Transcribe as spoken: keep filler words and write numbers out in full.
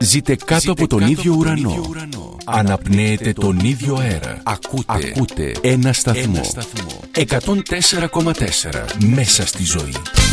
Ζείτε κάτω Ζείτε από τον κάτω ίδιο ουρανό. ουρανό. Αναπνέετε τον ίδιο αέρα. Ακούτε, Ακούτε ένα σταθμό. Ένα σταθμό. εκατόν τέσσερα κόμμα τέσσερα μέσα στη ζωή.